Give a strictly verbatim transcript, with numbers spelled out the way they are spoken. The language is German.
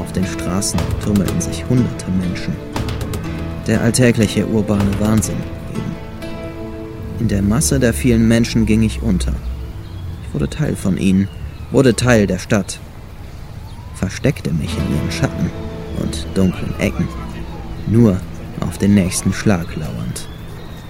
Auf den Straßen tummelten sich hunderte Menschen. Der alltägliche urbane Wahnsinn eben. In der Masse der vielen Menschen ging ich unter. Ich wurde Teil von ihnen, wurde Teil der Stadt. Versteckte mich in ihren Schatten und dunklen Ecken, nur auf den nächsten Schlag lauernd.